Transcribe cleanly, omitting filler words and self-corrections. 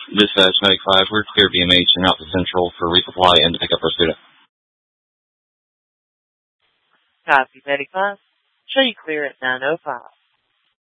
Dispatch Medic 5, we're clear BMH and out to Central for resupply and to pick up our student. Copy, Medic 5. Show you clear at 9:05.